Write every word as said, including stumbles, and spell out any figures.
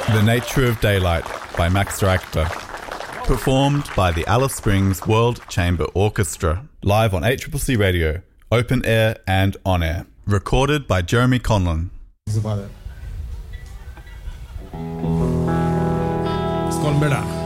The Nature of Daylight by Max Richter. Performed by the Alice Springs World Chamber Orchestra. Live on A C C C Radio, open air and on air. Recorded by Jeremy Conlon. It's about it. It's gone better.